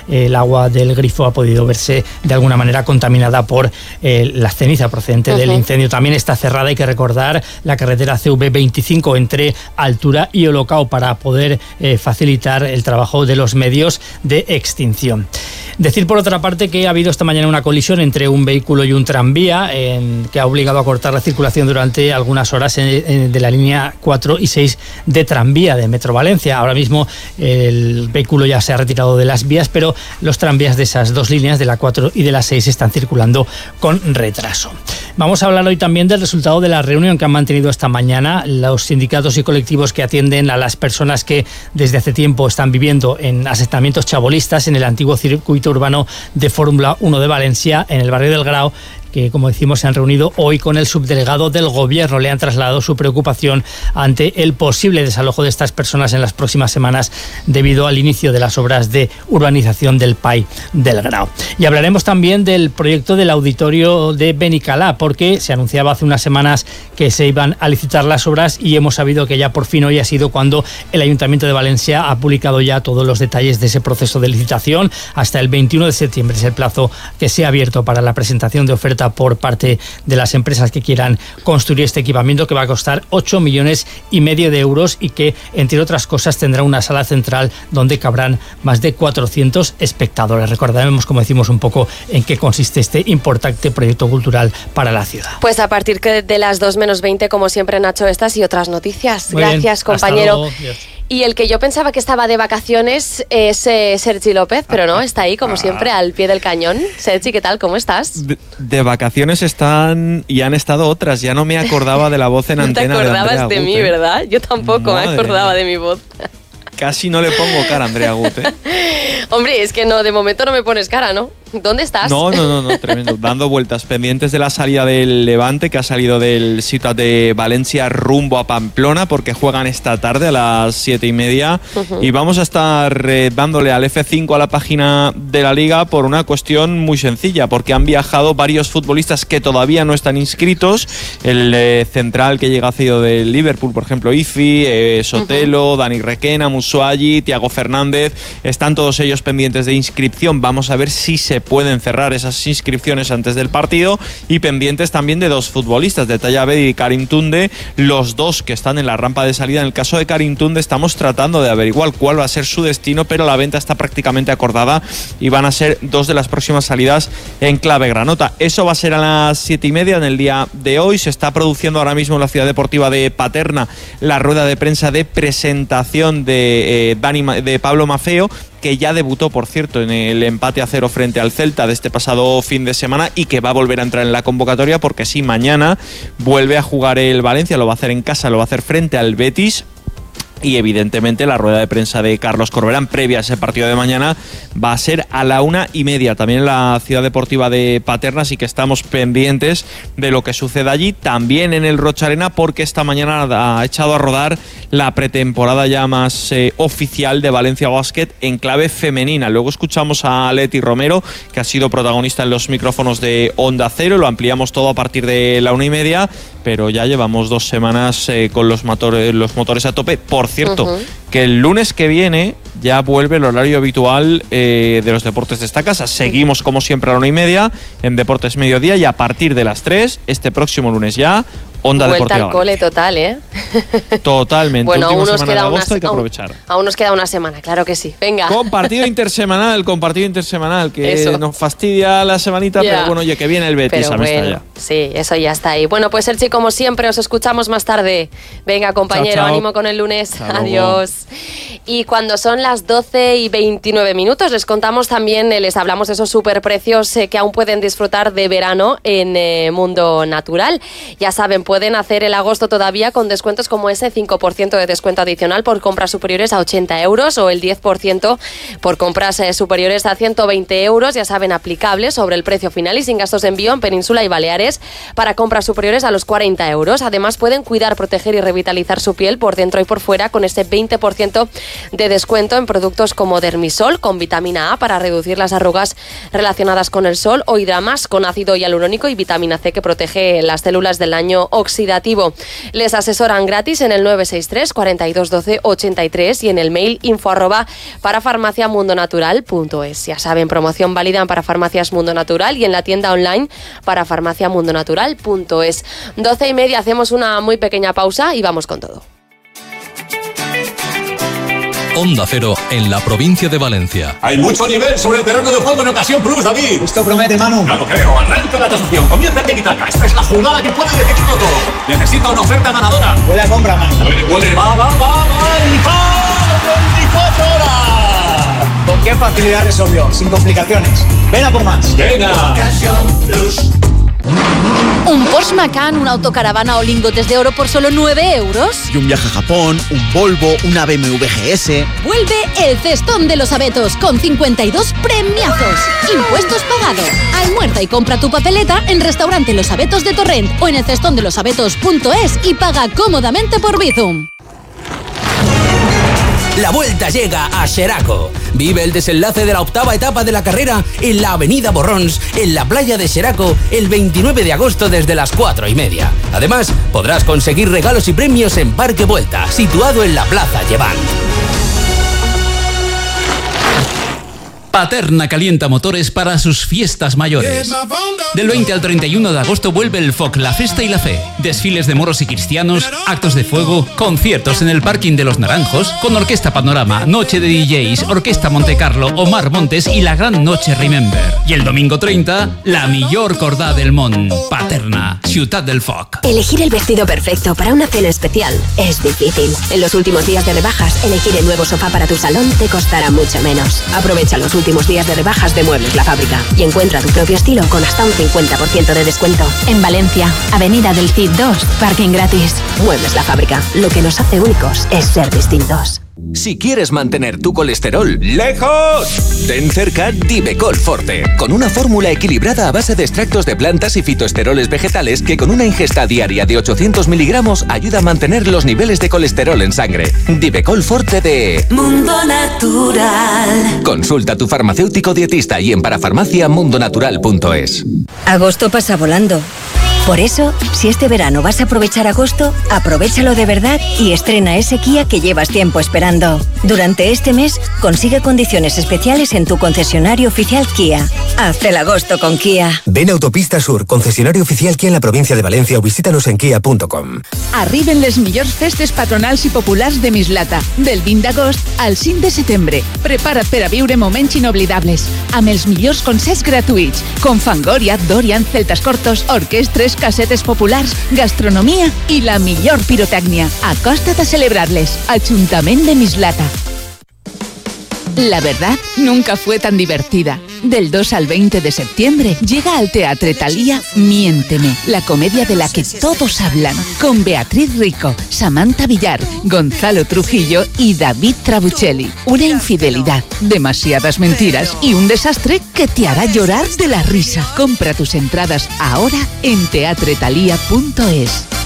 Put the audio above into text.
el agua del grifo ha podido verse de alguna manera contaminada por la ceniza procedente del incendio. También está cerrada, hay que recordar, la carretera CV25 entre Altura y Olocao para poder facilitar el trabajo de los medios de extinción. Decir por otra parte que ha habido esta mañana una colisión entre un vehículo y un tranvía que ha obligado a cortar la circulación durante algunas horas de la línea 4 y 6 de tranvía de Metro Valencia. Ahora mismo el vehículo ya se ha retirado de las vías, pero los tranvías de esas dos líneas, de la 4 y de la 6, están circulando con retraso. Vamos a hablar hoy también del resultado de la reunión que han mantenido esta mañana los sindicatos y colectivos que atienden a las personas que desde hace tiempo están viviendo en asentamientos chabolistas en el antiguo circuito urbano de Fórmula 1 de Valencia, en el barrio del Grao, que, como decimos, se han reunido hoy con el subdelegado del Gobierno. Le han trasladado su preocupación ante el posible desalojo de estas personas en las próximas semanas debido al inicio de las obras de urbanización del PAI del Grao. Y hablaremos también del proyecto del auditorio de Benicalá, porque se anunciaba hace unas semanas que se iban a licitar las obras y hemos sabido que ya por fin hoy ha sido cuando el Ayuntamiento de Valencia ha publicado ya todos los detalles de ese proceso de licitación. Hasta el 21 de septiembre es el plazo que se ha abierto para la presentación de oferta por parte de las empresas que quieran construir este equipamiento, que va a costar 8,5 millones de euros y que, entre otras cosas, tendrá una sala central donde cabrán más de 400 espectadores. Recordaremos, como decimos, un poco en qué consiste este importante proyecto cultural para la ciudad. Pues a partir de las 2:20, como siempre, Nacho, estas y otras noticias. Muy Gracias, bien. compañero. Y el que yo pensaba que estaba de vacaciones es Sergi López, pero no, está ahí, como siempre, al pie del cañón. Sergi, ¿qué tal? ¿Cómo estás? De vacaciones están y han estado otras. Ya no me acordaba de la voz en antena de Andrea Gut. No te acordabas de mí, ¿verdad? Yo tampoco me acordaba de mi voz. Casi no le pongo cara a Andrea Gut, ¿eh? Hombre, es que no, de momento no me pones cara, ¿no? ¿Dónde estás? No, tremendo. Dando vueltas, pendientes de la salida del Levante, que ha salido del Ciutat de Valencia rumbo a Pamplona, porque juegan esta tarde a las 7:30. Y vamos a estar dándole al F5 a la página de la Liga por una cuestión muy sencilla, porque han viajado varios futbolistas que todavía no están inscritos. El central que llega cedido del Liverpool, por ejemplo, Ifi, Sotelo, Dani Requena, Musuagi, Thiago Fernández, están todos ellos pendientes de inscripción. Vamos a ver si se pueden cerrar esas inscripciones antes del partido, y pendientes también de dos futbolistas, de Talla Bedi y Karim Tunde, los dos que están en la rampa de salida. En el caso de Karim Tunde estamos tratando de averiguar cuál va a ser su destino, pero la venta está prácticamente acordada y van a ser dos de las próximas salidas en clave granota. Eso va a ser a las 7:30 en el día de hoy. Se está produciendo ahora mismo en la Ciudad Deportiva de Paterna la rueda de prensa de presentación de Pablo Maffeo, que ya debutó, por cierto, en el empate a 0 frente al Celta de este pasado fin de semana, y que va a volver a entrar en la convocatoria, porque sí, mañana vuelve a jugar el Valencia, lo va a hacer en casa, lo va a hacer frente al Betis. Y evidentemente la rueda de prensa de Carlos Corberán previa a ese partido de mañana va a ser a la 1:30 también en la Ciudad Deportiva de Paterna, así que estamos pendientes de lo que suceda allí, también en el Rocha Arena, porque esta mañana ha echado a rodar la pretemporada ya más oficial de Valencia Basket en clave femenina. Luego escuchamos a Leti Romero, que ha sido protagonista en los micrófonos de Onda Cero. Lo ampliamos todo a partir de la 1:30, pero ya llevamos 2 semanas con los motores a tope. Por cierto, que el lunes que viene ya vuelve el horario habitual de los deportes de esta casa. Seguimos como siempre a la 1:30 en Deportes Mediodía, y a partir de las 3, este próximo lunes ya, Onda Vuelta Deportiva. Al cole total, ¿eh? Totalmente. Bueno, última semana de agosto hay que aprovechar. Aún nos queda una semana, claro que sí. Venga. Con partido intersemanal, que eso nos fastidia la semanita, pero bueno, oye, que viene el Betis a Mestalla. Bueno, sí, eso ya está ahí. Bueno, pues Sergi, como siempre, os escuchamos más tarde. Venga, compañero, chao. ánimo con el lunes. Hasta Adiós. Luego. Y cuando son las 12:29, les contamos también, les hablamos de esos superprecios que aún pueden disfrutar de verano en Mundo Natural. Ya saben, pueden hacer el agosto todavía con descuentos como ese 5% de descuento adicional por compras superiores a 80 euros o el 10% por compras superiores a 120 euros, ya saben, aplicables sobre el precio final y sin gastos de envío en Península y Baleares para compras superiores a los 40 euros. Además, pueden cuidar, proteger y revitalizar su piel por dentro y por fuera con ese 20% de descuento en productos como Dermisol con vitamina A para reducir las arrugas relacionadas con el sol, o Hidramas con ácido hialurónico y vitamina C que protege las células del año oxidado. oxidativo. Les asesoran gratis en el 963 42 12 83 y en el mail info@parafarmaciamundonatural.es. Ya saben, promoción válida en Parafarmacias Mundo Natural y en la tienda online parafarmaciamundonatural.es. 12:30, hacemos una muy pequeña pausa y vamos con todo. Onda Cero en la provincia de Valencia. Hay mucho nivel sobre el terreno de juego en Ocasión Plus, David. Esto promete, Manu. No lo creo. Arranca la tasación. Comienza el tiki-taka. Esta es la jugada que puede decidirlo todo. Necesita una oferta ganadora. Huele a compra, Manu. Huele. Va. 24 horas. ¿Con qué facilidad resolvió? Sin complicaciones. Ven a por más. Venga. Ocasión Plus. Un Porsche Macan, una autocaravana o lingotes de oro por solo 9 euros. Y un viaje a Japón, un Volvo, una BMW GS. Vuelve el Cestón de los Abetos con 52 premiazos. Impuestos pagados. Almuerza y compra tu papeleta en Restaurante Los Abetos de Torrent o en el cestondelosabetos.es y paga cómodamente por Bizum. La vuelta llega a Xeraco. Vive el desenlace de la 8ª etapa de la carrera en la Avenida Borrons, en la playa de Xeraco, el 29 de agosto desde las 4:30. Además, podrás conseguir regalos y premios en Parque Vuelta, situado en la Plaza Llevant. Paterna calienta motores para sus fiestas mayores. Del 20 al 31 de agosto vuelve el FOC, la Festa y la Fe. Desfiles de moros y cristianos, actos de fuego, conciertos en el parking de Los Naranjos, con Orquesta Panorama, Noche de DJs, Orquesta Montecarlo, Omar Montes y la Gran Noche Remember. Y el domingo 30, la millor cordà del món, Paterna, Ciutat del Foc. Elegir el vestido perfecto para una cena especial es difícil. En los últimos días de rebajas, elegir el nuevo sofá para tu salón te costará mucho menos. Aprovecha los últimos días de rebajas de Muebles La Fábrica y encuentra tu propio estilo con hasta un 50% de descuento. En Valencia, Avenida del Cid 2, parking gratis. Muebles La Fábrica. Lo que nos hace únicos es ser distintos. Si quieres mantener tu colesterol lejos, ten cerca Divecol Forte, con una fórmula equilibrada a base de extractos de plantas y fitoesteroles vegetales que con una ingesta diaria de 800 miligramos ayuda a mantener los niveles de colesterol en sangre. Divecol Forte de Mundo Natural. Consulta a tu farmacéutico dietista y en parafarmaciamundonatural.es. Agosto pasa volando. Por eso, si este verano vas a aprovechar agosto, aprovéchalo de verdad y estrena ese Kia que llevas tiempo esperando. Durante este mes, consigue condiciones especiales en tu concesionario oficial Kia. Haz el agosto con Kia. Ven a Autopista Sur, concesionario oficial Kia en la provincia de Valencia o visítanos en kia.com. Arriben les millors festes patronals i populars de Mislata, del 20 d'agost al 5 de setembre. Prepara't per a viure moments inoblidables, amb els millors concerts gratuïts, com Fangoria, Dorian, Celtas Cortos, orquestres, casetes populars, gastronomia i la millor pirotècnia. Acosta't a celebrarles. Ajuntament de Mislata. La verdad nunca fue tan divertida. Del 2 al 20 de septiembre llega al Teatre Thalía Miénteme, la comedia de la que todos hablan, con Beatriz Rico, Samantha Villar, Gonzalo Trujillo y David Trabuchelli. Una infidelidad, demasiadas mentiras y un desastre que te hará llorar de la risa. Compra tus entradas ahora en teatrethalia.es.